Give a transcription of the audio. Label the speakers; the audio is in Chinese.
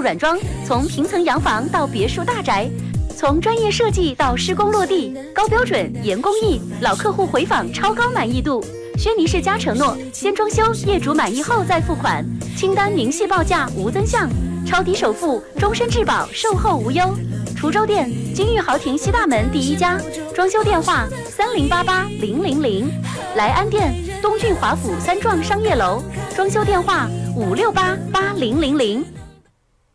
Speaker 1: 软装，从平层洋房到别墅大宅，从专业设计到施工落地，高标准严工艺，老客户回访超高满意度。轩尼世家承诺，先装修，业主满意后再付款，清单明细报价无增项，超低首付，终身质保，售后无忧。滁州店金玉豪庭西大门第1家，装修电话30880000，莱安店东郡华府3幢商业楼，装修电话5688000。